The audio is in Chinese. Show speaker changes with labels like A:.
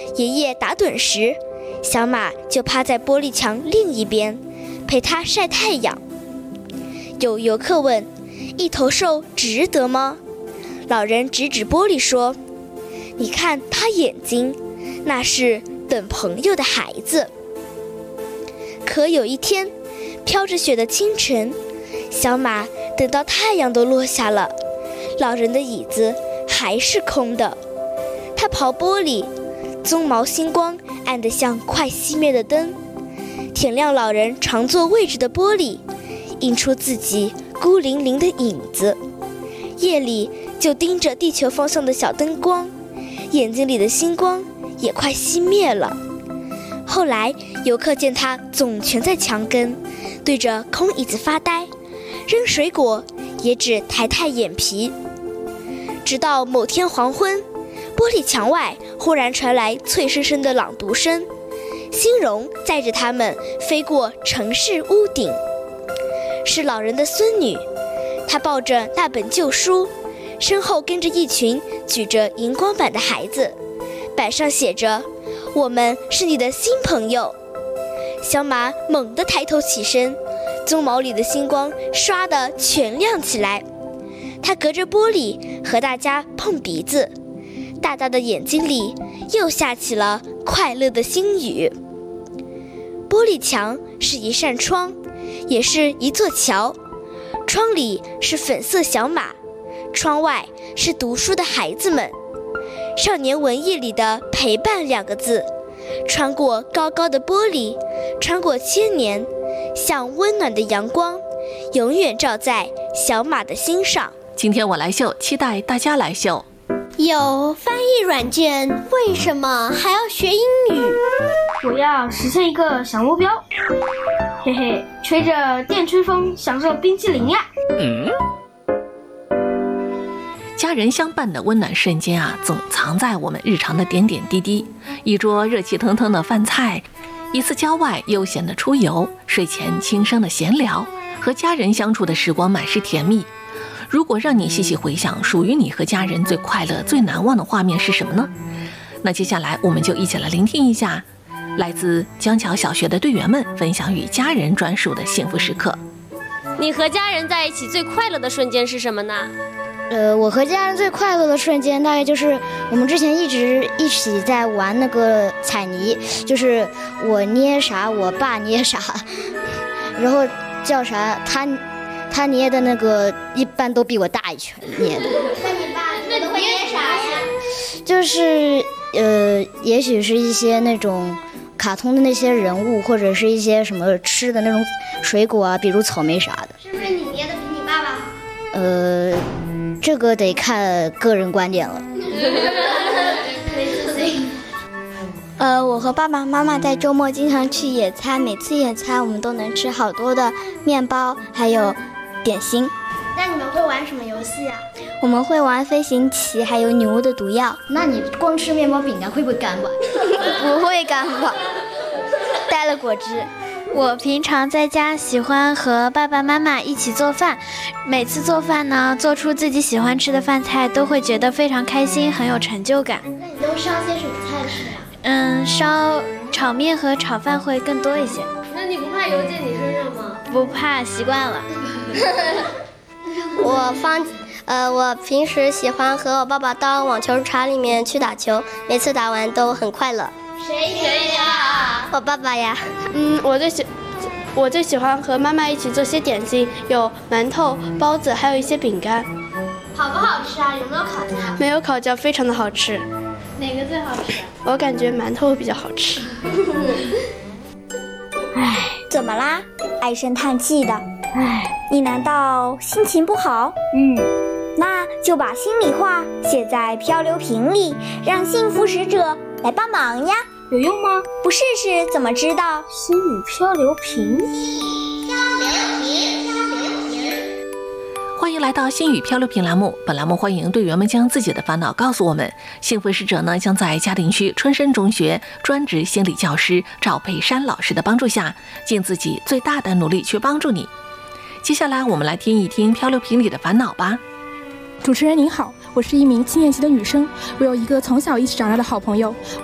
A: 爷爷打盹时，小马就趴在玻璃墙另一边，陪他晒太阳。有游客问：一头兽值得吗？老人指指玻璃说：你看他眼睛，那是等朋友的孩子。可有一天，飘着雪的清晨，小马等到太阳都落下了，老人的椅子还是空的。他刨玻璃，鬃毛星光暗得像快熄灭的灯，点亮老人常坐位置的玻璃，映出自己孤零零的影子。夜里就盯着地球方向的小灯光，眼睛里的星光也快熄灭了。后来游客见他总蜷在墙根，对着空椅子发呆，扔水果也只抬抬眼皮。直到某天黄昏，玻璃墙外忽然传来脆生生的朗读声，欣荣载着他们飞过城市屋顶。是老人的孙女，她抱着那本旧书，身后跟着一群举着荧光板的孩子，板上写着：我们是你的新朋友。小马猛地抬头起身，鬃毛里的星光唰地全亮起来。他隔着玻璃和大家碰鼻子，大大的眼睛里又下起了快乐的星雨。玻璃墙是一扇窗，也是一座桥，窗里是粉色小马，窗外是读书的孩子们。少年文艺里的陪伴2个字，穿过高高的玻璃，穿过千年，像温暖的阳光，永远照在小马的心上。
B: 今天我来秀，期待大家来秀。
C: 有翻译软件，为什么还要学英语？
D: 我要实现一个小目标，嘿嘿，吹着电吹风，享受冰淇淋呀！
B: 家人相伴的温暖瞬间啊，总藏在我们日常的点点滴滴。一桌热气腾腾的饭菜，一次郊外悠闲的出游，睡前轻声的闲聊，和家人相处的时光满是甜蜜。如果让你细细回想，属于你和家人最快乐、最难忘的画面是什么呢？那接下来我们就一起来聆听一下来自江桥小学的队员们分享与家人专属的幸福时刻。
E: 你和家人在一起最快乐的瞬间是什么呢？
F: 我和家人最快乐的瞬间大概就是我们之前一起在玩那个彩泥，就是我捏啥我爸捏啥，然后叫啥他捏的那个一般都比我大一圈捏的。
C: 那你会捏啥呀？
F: 就是也许是一些那种卡通的那些人物，或者是一些什么吃的那种水果啊，比如草莓啥的。
C: 是不是你捏的比你爸爸好？
F: 这个得看个人观点了。
G: 我和爸爸妈妈在周末经常去野餐，每次野餐我们都能吃好多的面包，还有点心。
C: 那你们会玩什么游戏啊？
G: 我们会玩飞行棋，还有女巫的毒药。
F: 那你光吃面包饼干会不会干吧？
G: 不会干吧，带了果汁。我平常在家喜欢和爸爸妈妈一起做饭，每次做饭呢，做出自己喜欢吃的饭菜，都会觉得非常开心，很有成就感。
C: 那你都烧些什么菜吃呀？
G: 烧炒面和炒饭会更多一些。
E: 那你不怕油溅你身上吗？
G: 不怕，习惯了。
C: 我平时喜欢和我爸爸到网球场里面去打球，每次打完都很快乐。谁呀？我爸爸呀。
D: 我最喜欢和妈妈一起做些点心，有馒头、包子，还有一些饼干。
C: 好不好吃啊？有没有烤焦？
D: 没有烤焦，非常的好吃。
C: 哪个最好吃？
D: 我感觉馒头比较好吃。
H: 怎么啦？唉声叹气的。你难道心情不好？那就把心里话写在漂流瓶里，让幸福使者来帮忙呀。
D: 有用吗？
H: 不试试怎么知道？
D: 心语漂流瓶。
B: 欢迎来到心语漂流瓶栏目，本栏目欢迎队员们将自己的烦恼告诉我们，幸福使者呢将在嘉定区春生中学专职心理教师赵佩珊老师的帮助下，尽自己最大的努力去帮助你。接下来我们来听一听漂流瓶里的烦恼吧。
I: 主持人您好，我是一名7年级的女生，我有一个从小一起长大的好朋友，